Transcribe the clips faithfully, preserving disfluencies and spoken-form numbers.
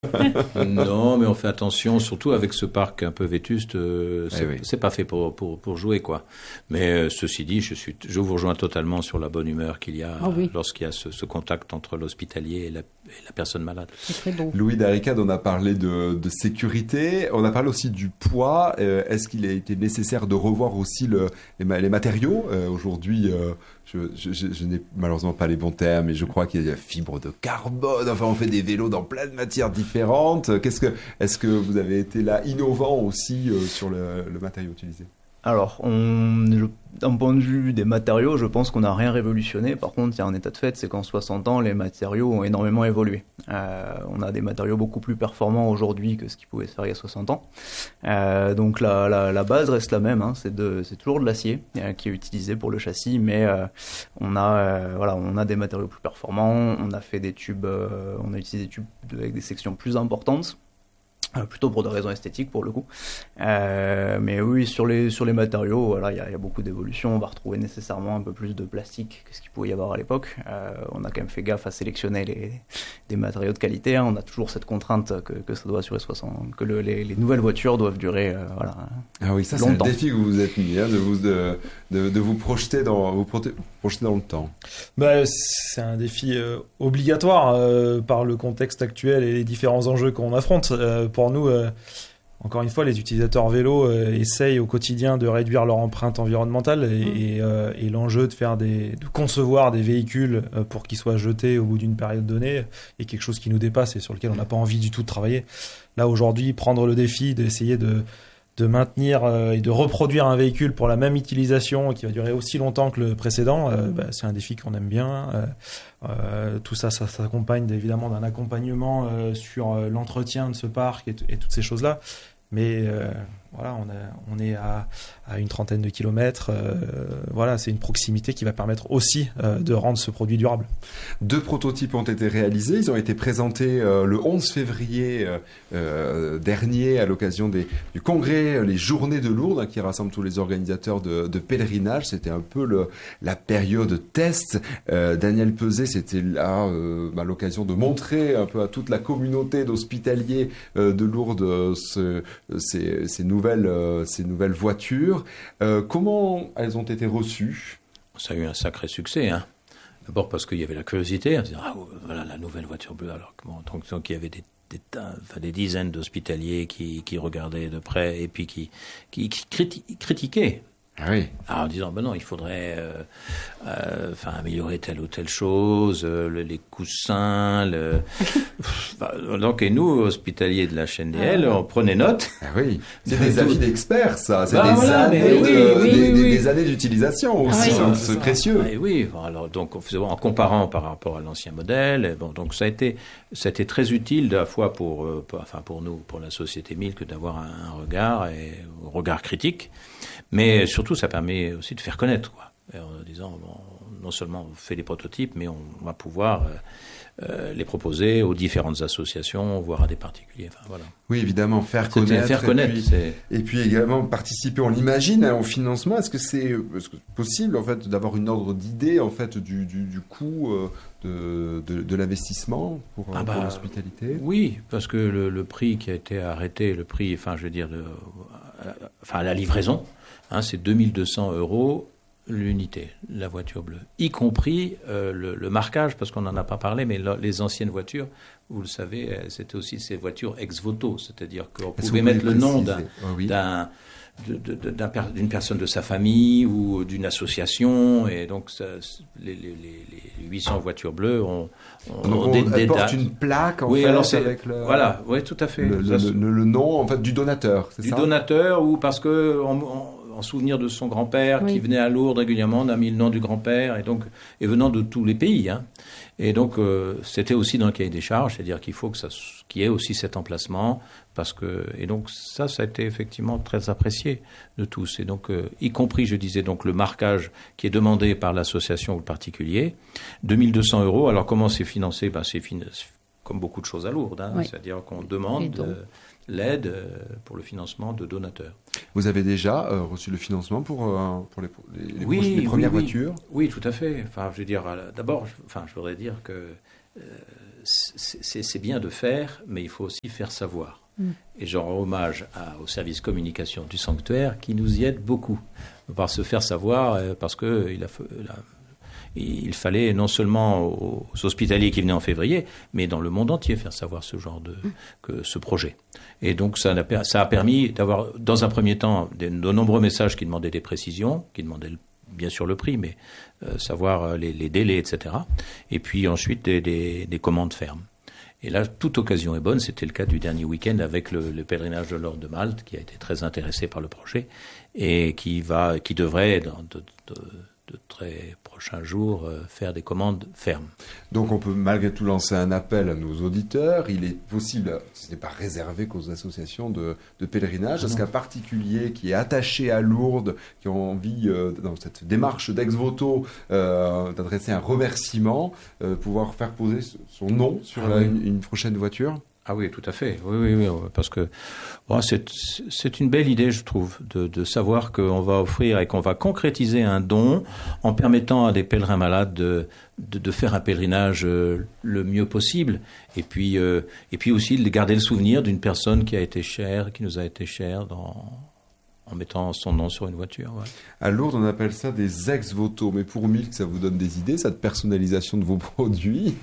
Non, mais on fait attention, surtout avec ce parc un peu vétuste. Euh, c'est, eh oui. c'est pas fait pour, pour, pour jouer, quoi. Mais euh, ceci dit, je, suis, je vous rejoins totalement sur la bonne humeur qu'il y a oh oui. lorsqu'il y a ce, ce contact entre l'hospitalier et la, et la personne malade. C'est très beau. Louis Darricade, on a parlé de, de sécurité, on a parlé aussi du poids. Euh, est-ce qu'il a été nécessaire de revoir aussi le, les, les matériaux euh, aujourd'hui euh, Je, je, je, je n'ai malheureusement pas les bons termes, mais je crois qu'il y a la fibre de carbone. Enfin, on fait des vélos dans plein de matières différentes. Qu'est-ce que, est-ce que vous avez été là innovant aussi euh, sur le, le matériau utilisé ? Alors, on, je, d'un point de vue des matériaux, je pense qu'on n'a rien révolutionné. Par contre, il y a un état de fait, c'est qu'en soixante ans, les matériaux ont énormément évolué. Euh, on a des matériaux beaucoup plus performants aujourd'hui que ce qui pouvait se faire il y a soixante ans. Euh, donc la, la, la base reste la même, hein, c'est, de, c'est toujours de l'acier euh, qui est utilisé pour le châssis, mais euh, on a, euh, voilà, on a des matériaux plus performants. On a fait des tubes, euh, on a utilisé des tubes avec des sections plus importantes. Euh, plutôt pour des raisons esthétiques pour le coup. Euh, mais oui, sur les, sur les matériaux, voilà, il y a, y a beaucoup d'évolutions. On va retrouver nécessairement un peu plus de plastique que ce qu'il pouvait y avoir à l'époque. Euh, on a quand même fait gaffe à sélectionner les, des matériaux de qualité. Hein. On a toujours cette contrainte que, que ça doit durer soixante, que le, les, les nouvelles voitures doivent durer euh, voilà, ah oui, ça longtemps. C'est le défi que vous vous êtes mis, hein, de, vous, de, de, de vous projeter dans, vous projeter dans le temps. Bah, c'est un défi euh, obligatoire euh, par le contexte actuel et les différents enjeux qu'on affronte. Euh, pour nous, euh, encore une fois, les utilisateurs vélo euh, essayent au quotidien de réduire leur empreinte environnementale et, mmh. et, euh, et l'enjeu de faire des, de concevoir des véhicules euh, pour qu'ils soient jetés au bout d'une période donnée est quelque chose qui nous dépasse et sur lequel on n'a pas envie du tout de travailler. Là aujourd'hui, prendre le défi d'essayer de de maintenir euh, et de reproduire un véhicule pour la même utilisation qui va durer aussi longtemps que le précédent, euh, bah, c'est un défi qu'on aime bien. Euh, euh, tout ça, ça s'accompagne évidemment d'un accompagnement euh, sur euh, l'entretien de ce parc et, t- et toutes ces choses-là. Mais euh, voilà, on, a, on est à, à une trentaine de kilomètres. Euh, voilà, c'est une proximité qui va permettre aussi euh, de rendre ce produit durable. Deux prototypes ont été réalisés. Ils ont été présentés euh, le onze février euh, euh, dernier à l'occasion des, du congrès, les Journées de Lourdes, hein, qui rassemblent tous les organisateurs de, de pèlerinage. C'était un peu le, la période test. Euh, Daniel Peset, c'était là euh, à l'occasion de montrer un peu à toute la communauté d'hospitaliers euh, de Lourdes euh, ce, ces, ces nouvelles, euh, ces nouvelles voitures. Euh, comment elles ont été reçues ? Ça a eu un sacré succès, hein. D'abord parce qu'il y avait la curiosité, on disait, ah voilà la nouvelle voiture bleue, alors que bon, donc, donc il y avait des, des, enfin, des dizaines d'hospitaliers qui, qui regardaient de près et puis qui, qui, qui criti- critiquaient. Ah oui. Alors, en disant, ben non, il faudrait euh, euh, enfin, améliorer telle ou telle chose, euh, le, les coussins, le... bah, donc, et nous, hospitaliers de la chaîne D L, ah, on prenait note. Ah oui, c'est des avis d'experts, ça. C'est bah, des, voilà, années oui, de, oui, des, oui, des, oui. des années d'utilisation aussi, ah, oui, c'est précieux. Et oui, alors, donc, on faisait, en comparant par rapport à l'ancien modèle, et bon, donc ça a été, ça a été très utile, à la fois pour, euh, pour, enfin, pour nous, pour la société Milk, que d'avoir un, un regard, et, un regard critique. Mais surtout, ça permet aussi de faire connaître, quoi. Et en disant, bon, non seulement on fait des prototypes, mais on va pouvoir euh, euh, les proposer aux différentes associations, voire à des particuliers. Enfin, voilà. Oui, évidemment, faire C'était connaître. Faire connaître. Et puis, c'est... et puis également participer, on l'imagine, hein, au financement. Est-ce que c'est est-ce que possible, en fait, d'avoir une ordre d'idée, en fait, du, du, du coût euh, de, de, de l'investissement pour, ah bah, pour l'hospitalité ? Oui, parce que le, le prix qui a été arrêté, le prix, enfin, je veux dire, de, enfin, la livraison, hein, c'est deux mille deux cents euros l'unité, la voiture bleue, y compris euh, le, le marquage, parce qu'on n'en a pas parlé, mais le, les anciennes voitures, vous le savez, c'était aussi ces voitures ex-voto, c'est-à-dire qu'on Est-ce pouvait mettre le nom d'un, oh, oui. d'un, de, de, d'un, d'une personne de sa famille ou d'une association, et donc ça, les, les, les huit cents voitures bleues ont, ont, donc ont des, on des porte dates. une plaque, en oui, fait, alors c'est, avec le... Voilà, oui, tout à fait. Le, le, le, le nom, en fait, du donateur, c'est du ça ? Du donateur, ou parce que... On, on, en souvenir de son grand-père, oui, qui venait à Lourdes régulièrement, on a mis le nom du grand-père, et donc, et venant de tous les pays, hein. Et donc, euh, c'était aussi dans le cahier des charges, c'est-à-dire qu'il faut que ça, qu'il y ait aussi cet emplacement, parce que, et donc, ça, ça a été effectivement très apprécié de tous. Et donc, euh, y compris, je disais, donc, le marquage qui est demandé par l'association ou le particulier, deux mille deux cents euros. Alors, comment c'est financé? Ben, c'est fin... comme beaucoup de choses à Lourdes, hein. Oui. C'est-à-dire qu'on demande euh, l'aide euh, pour le financement de donateurs. Vous avez déjà euh, reçu le financement pour, euh, pour les, les, les, oui, proches, les premières oui, oui. voitures ? Oui, tout à fait. Enfin, je veux dire, d'abord, je, enfin, je voudrais dire que euh, c'est, c'est bien de faire, mais il faut aussi faire savoir. Mm. Et je rends hommage à, au service communication du sanctuaire qui nous y aide beaucoup par se faire savoir, parce que il a, la, il fallait non seulement aux hospitaliers qui venaient en février, mais dans le monde entier faire savoir ce genre de, que, ce projet. Et donc ça a, ça a permis d'avoir, dans un premier temps, de, de nombreux messages qui demandaient des précisions, qui demandaient bien sûr le prix, mais euh, savoir les, les délais, et cetera. Et puis ensuite des, des, des commandes fermes. Et là, toute occasion est bonne. C'était le cas du dernier week-end avec le, le pèlerinage de l'Ordre de Malte, qui a été très intéressé par le projet et qui va, qui devrait, dans de, de, de très prochains jours, euh, faire des commandes fermes. Donc on peut malgré tout lancer un appel à nos auditeurs. Il est possible, ce n'est pas réservé qu'aux associations de, de pèlerinage, est-ce qu'un particulier qui est attaché à Lourdes, qui a envie, euh, dans cette démarche d'ex-voto, euh, d'adresser un remerciement, euh, pouvoir faire poser son nom sur ah, la, oui. une, une prochaine voiture? Ah oui, tout à fait. Oui, oui, oui, parce que bon, c'est, c'est une belle idée, je trouve, de, de savoir qu'on va offrir et qu'on va concrétiser un don en permettant à des pèlerins malades de, de, de faire un pèlerinage euh, le mieux possible. Et puis, euh, et puis aussi de garder le souvenir d'une personne qui a été chère, qui nous a été chère dans... en mettant son nom sur une voiture. Ouais. À Lourdes, on appelle ça des ex-voto. Mais pour Milk, ça vous donne des idées, cette personnalisation de vos produits?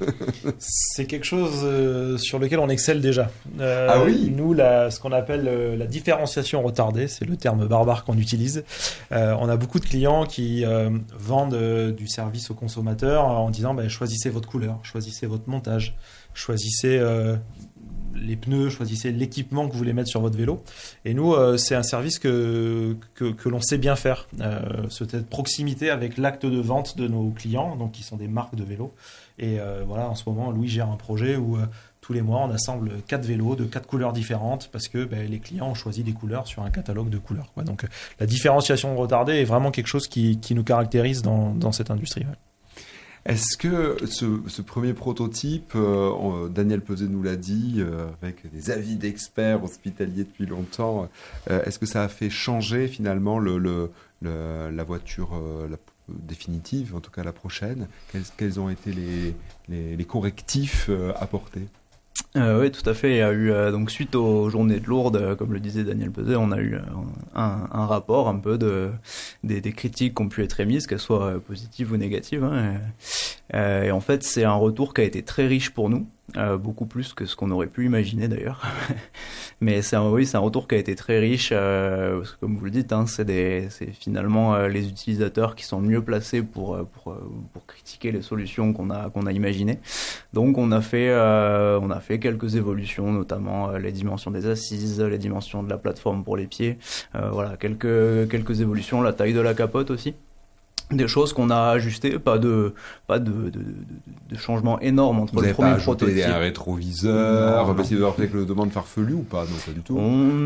C'est quelque chose euh, sur lequel on excelle déjà. Euh, ah oui. Nous, la, ce qu'on appelle euh, la différenciation retardée, c'est le terme barbare qu'on utilise. Euh, on a beaucoup de clients qui euh, vendent euh, du service aux consommateurs en disant bah, choisissez votre couleur, choisissez votre montage, choisissez... Euh, les pneus, choisissez l'équipement que vous voulez mettre sur votre vélo. Et nous, euh, c'est un service que, que, que l'on sait bien faire. Euh, cette proximité avec l'acte de vente de nos clients, donc qui sont des marques de vélos. Et euh, voilà, en ce moment, Louis gère un projet où euh, tous les mois, on assemble quatre vélos de quatre couleurs différentes parce que ben, les clients ont choisi des couleurs sur un catalogue de couleurs, quoi. Donc, euh, la différenciation retardée est vraiment quelque chose qui, qui nous caractérise dans, dans cette industrie. Ouais. Est-ce que ce, ce premier prototype, euh, Daniel Peuzet nous l'a dit, euh, avec des avis d'experts hospitaliers depuis longtemps, euh, est-ce que ça a fait changer finalement le, le, le, la voiture euh, la, définitive, en tout cas la prochaine? Quels, quels ont été les, les, les correctifs euh, apportés? Euh, oui, tout à fait. Il y a eu euh, donc suite aux journées de Lourdes, euh, comme le disait Daniel Peuzet, on a eu euh, un, un rapport un peu de des, des critiques qui ont pu être émises, qu'elles soient euh, positives ou négatives. Hein, et, euh, et en fait, c'est un retour qui a été très riche pour nous, euh, beaucoup plus que ce qu'on aurait pu imaginer d'ailleurs. Mais c'est un, oui, c'est un retour qui a été très riche, euh, parce que comme vous le dites, hein, c'est des, c'est finalement euh, les utilisateurs qui sont le mieux placés pour pour pour critiquer les solutions qu'on a qu'on a imaginées. Donc on a fait euh, on a fait quelques évolutions, notamment euh, les dimensions des assises, les dimensions de la plateforme pour les pieds, euh, voilà, quelques quelques évolutions, la taille de la capote aussi. Des choses qu'on a ajustées, pas de pas de de, de, de changement énorme entre vous le premier prototype. Vous n'avez pas ajouté un rétroviseur, parce qu'il doit avoir le demande farfelu ou pas? Non, pas du tout. On...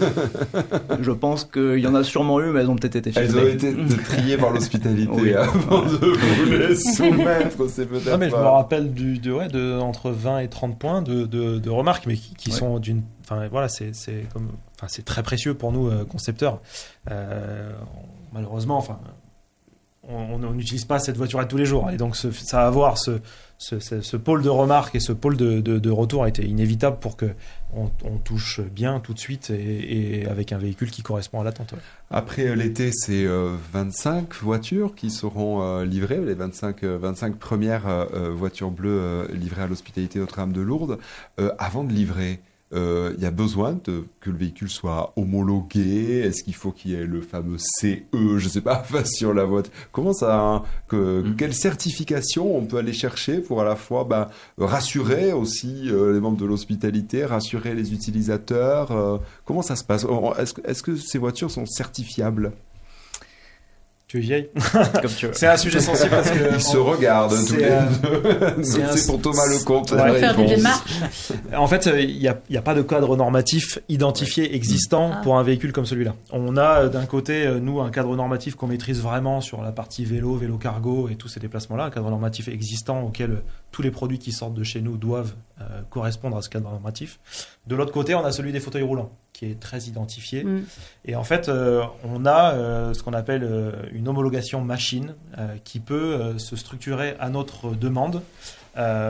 Je pense qu'il y en a sûrement eu, mais elles ont peut-être été filmées. Elles ont été triées par l'hospitalité oui. avant de vous les soumettre. C'est peut-être non, mais pas... je me rappelle du de ouais de entre vingt et trente points de de, de remarques, mais qui, qui ouais. sont d'une enfin voilà c'est c'est comme enfin c'est très précieux pour nous euh, concepteurs. Euh, malheureusement, enfin. On n'utilise pas cette voiture tous les jours. Et donc, ce, ça va avoir ce, ce, ce, ce pôle de remarque et ce pôle de, de, de retour a été inévitable pour qu'on on touche bien tout de suite et, et avec un véhicule qui correspond à l'attente. Ouais. Après l'été, c'est euh, vingt-cinq voitures qui seront euh, livrées, les vingt-cinq, euh, vingt-cinq premières euh, voitures bleues euh, livrées à l'hospitalité Notre-Dame de Lourdes. Euh, avant de livrer, il euh, y a besoin de, que le véhicule soit homologué. Est-ce qu'il faut qu'il y ait le fameux C E, je sais pas, sur la voiture? Comment ça, hein, que, mmh. Quelle certification on peut aller chercher pour à la fois bah, rassurer aussi euh, les membres de l'hospitalité, rassurer les utilisateurs euh, comment ça se passe? Est-ce, est-ce que ces voitures sont certifiables? Tu es vieille. Comme tu veux. C'est un sujet sensible parce que ils se regardent tous les deux. C'est, c'est pour Thomas Lecomte. On va faire des démarches. En fait, il n'y a, y a pas de cadre normatif identifié ouais. existant ah. pour un véhicule comme celui-là. On a d'un côté, nous, un cadre normatif qu'on maîtrise vraiment sur la partie vélo, vélo cargo et tous ces déplacements-là, un cadre normatif existant auquel tous les produits qui sortent de chez nous doivent euh, correspondre à ce cadre normatif. De l'autre côté, on a celui des fauteuils roulants, qui est très identifié. Mm. Et en fait, euh, on a euh, ce qu'on appelle euh, une homologation machine euh, qui peut euh, se structurer à notre demande. Euh,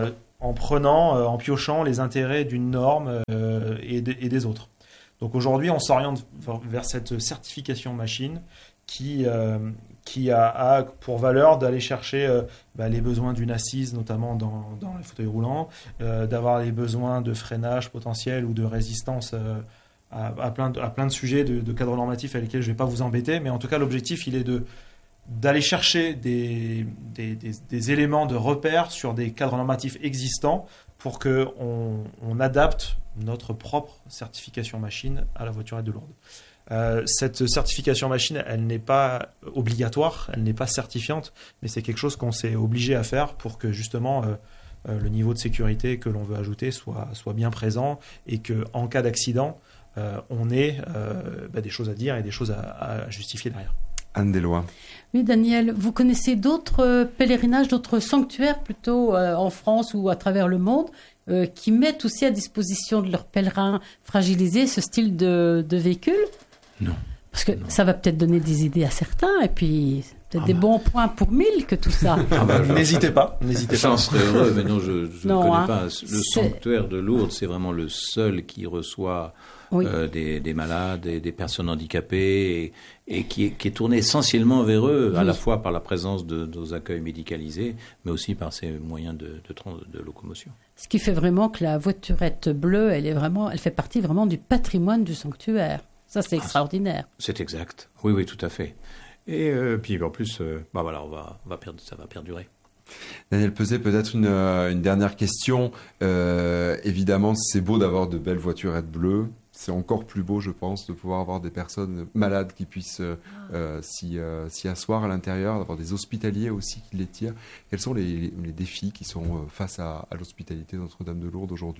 en prenant, euh, en piochant les intérêts d'une norme euh, et, de, et des autres. Donc aujourd'hui, on s'oriente vers cette certification machine qui, euh, qui a, a pour valeur d'aller chercher euh, bah, les besoins d'une assise, notamment dans, dans les fauteuils roulants, euh, d'avoir les besoins de freinage potentiel ou de résistance euh, à, à, plein de, à plein de sujets de, de cadres normatifs avec lesquels je ne vais pas vous embêter, mais en tout cas, l'objectif, il est de, d'aller chercher des, des, des, des éléments de repère sur des cadres normatifs existants pour qu'on on adapte notre propre certification machine à la voiturette de lourde. Euh, cette certification machine, elle n'est pas obligatoire, elle n'est pas certifiante, mais c'est quelque chose qu'on s'est obligé à faire pour que justement euh, euh, le niveau de sécurité que l'on veut ajouter soit, soit bien présent et qu'en cas d'accident, euh, on ait euh, bah, des choses à dire et des choses à, à justifier derrière. Anne Deslois. Oui, Daniel, vous connaissez d'autres pèlerinages, d'autres sanctuaires plutôt euh, en France ou à travers le monde euh, qui mettent aussi à disposition de leurs pèlerins fragilisés ce style de, de véhicule ? Non. Parce que non. ça va peut-être donner des idées à certains et puis peut-être ah des bah. bons points pour mille que tout ça. Ah bah, n'hésitez pas, n'hésitez pas. Je serais heureux, mais non, je ne non, connais hein, pas. Le c'est... sanctuaire de Lourdes, c'est vraiment le seul qui reçoit oui. euh, des, des malades et des personnes handicapées et, et qui, est, qui est tourné essentiellement vers eux, oui. à la fois par la présence de, de nos accueils médicalisés, mais aussi par ses moyens de, de, de locomotion. Ce qui fait vraiment que la voiturette bleue, elle, est vraiment, elle fait partie vraiment du patrimoine du sanctuaire. Ça, c'est extraordinaire. Ah, c'est exact. Oui, oui, tout à fait. Et euh, puis, en plus, euh, bah voilà, on va, on va perdre, ça va perdurer. Daniel Peset, peut-être une, une dernière question. Euh, évidemment, c'est beau d'avoir de belles voiturettes bleues. C'est encore plus beau, je pense, de pouvoir avoir des personnes malades qui puissent euh, s'y, euh, s'y asseoir à l'intérieur, d'avoir des hospitaliers aussi qui les tirent. Quels sont les, les, les défis qui sont face à, à l'hospitalité Notre-Dame de Lourdes aujourd'hui ?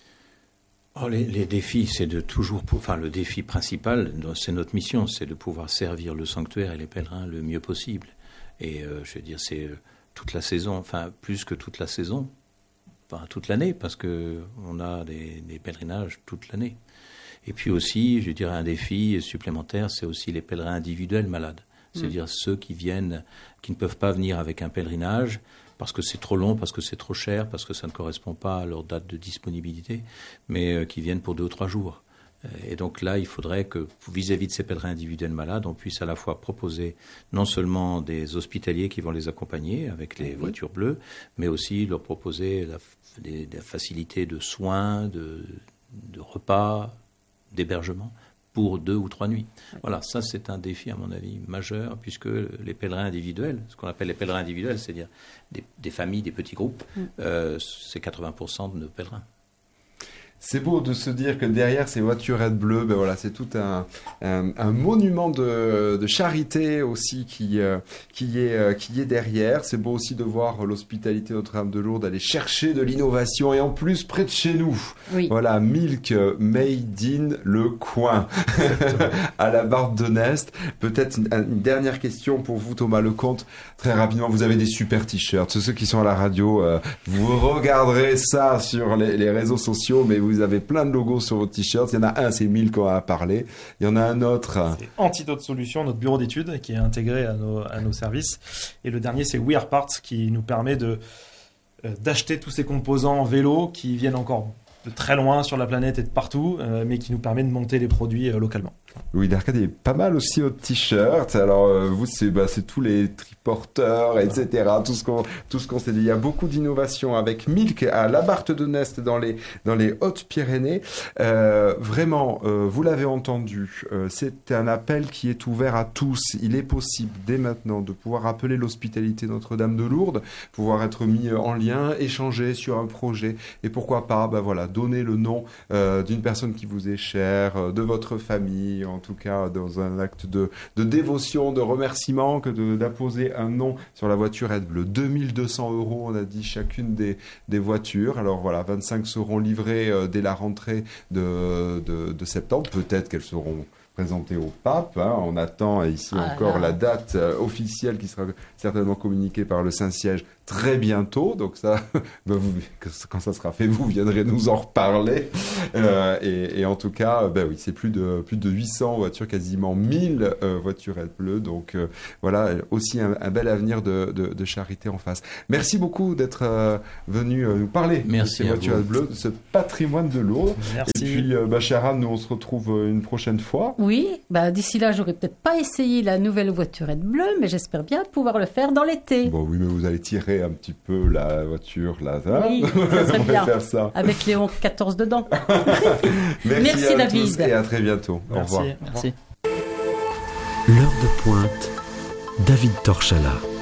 Oh, les, les défis, c'est de toujours, enfin le défi principal, c'est notre mission, c'est de pouvoir servir le sanctuaire et les pèlerins le mieux possible. Et euh, je veux dire, c'est euh, toute la saison, enfin plus que toute la saison, enfin toute l'année, parce que on a des, des pèlerinages toute l'année. Et puis aussi, je dirais, un défi supplémentaire, c'est aussi les pèlerins individuels malades, c'est-à-dire mmh. ceux qui viennent, qui ne peuvent pas venir avec un pèlerinage. Parce que c'est trop long, parce que c'est trop cher, parce que ça ne correspond pas à leur date de disponibilité, mais euh, qui viennent pour deux ou trois jours. Et donc là, il faudrait que, vis-à-vis de ces pèlerins individuels malades, on puisse à la fois proposer non seulement des hospitaliers qui vont les accompagner avec les oui. voitures bleues, mais aussi leur proposer la, des, des facilités de soins, de, de repas, d'hébergement pour deux ou trois nuits. Voilà, ça c'est un défi à mon avis majeur, puisque les pèlerins individuels, ce qu'on appelle les pèlerins individuels, c'est-à-dire des, des familles, des petits groupes, mm. euh, c'est quatre-vingts pour cent de nos pèlerins. C'est beau de se dire que derrière ces voiturettes bleues, ben voilà, c'est tout un, un, un monument de, de charité aussi qui, euh, qui, est, euh, qui est derrière. C'est beau aussi de voir l'hospitalité Notre-Dame de Lourdes aller chercher de l'innovation et en plus près de chez nous. Oui. Voilà, Milk Made in le coin à la Barbe de Nest. Peut-être une, une dernière question pour vous, Thomas Lecomte. Très rapidement, vous avez des super t-shirts. Ceux qui sont à la radio, euh, vous regarderez ça sur les, les réseaux sociaux, mais vous Vous avez plein de logos sur votre t-shirt. Il y en a un, c'est Milk qu'on a parlé. Il y en a un autre. C'est Antidote Solutions, notre bureau d'études qui est intégré à nos, à nos services. Et le dernier, c'est We Are Parts qui nous permet de, euh, d'acheter tous ces composants vélo qui viennent encore de très loin sur la planète et de partout, euh, mais qui nous permet de monter les produits euh, localement. Louis d'Arcade est pas mal aussi votre t-shirt. Alors euh, vous, c'est, bah, c'est tous les triporteurs, et cetera. Tout ce qu'on, tout ce qu'on s'est dit. Il y a beaucoup d'innovations avec Milk à la Barthe de Nest dans les dans les Hautes-Pyrénées. Euh, vraiment, euh, vous l'avez entendu. Euh, c'est un appel qui est ouvert à tous. Il est possible dès maintenant de pouvoir appeler l'hospitalité Notre-Dame de Lourdes, pouvoir être mis en lien, échanger sur un projet et pourquoi pas, bah voilà, donner le nom euh, d'une personne qui vous est chère, de votre famille. En tout cas dans un acte de, de dévotion, de remerciement, que de, d'apposer un nom sur la voiturette bleue. deux mille deux cents euros, on a dit, chacune des, des voitures. Alors voilà, vingt-cinq seront livrées euh, dès la rentrée de, de, de septembre. Peut-être qu'elles seront présentées au pape. Hein. On attend ici ah encore là. la date euh, officielle qui sera certainement communiquée par le Saint-Siège très bientôt. Donc ça, ben vous, quand ça sera fait, vous viendrez nous en reparler. Euh, et, et en tout cas, ben oui, c'est plus de plus de huit cents voitures, quasiment mille euh, voiturettes bleues. Donc euh, voilà, aussi un, un bel avenir de, de, de charité en face. Merci beaucoup d'être euh, venu euh, nous parler Merci de ces voiturettes bleues, de ce patrimoine de Lourdes. Merci. Et puis, euh, bah, chère Anne, nous on se retrouve une prochaine fois. Oui, bah, d'ici là, j'aurais peut-être pas essayé la nouvelle voiturette bleue, mais j'espère bien pouvoir le faire dans l'été. Bon, oui, mais vous allez tirer un petit peu la voiture là. Hein, oui, ça serait bien. Faire ça. Avec Léon quatorze dedans. Merci, Merci à David. tous et à très bientôt. Merci. Au revoir. Merci. L'heure de pointe, David Torchala.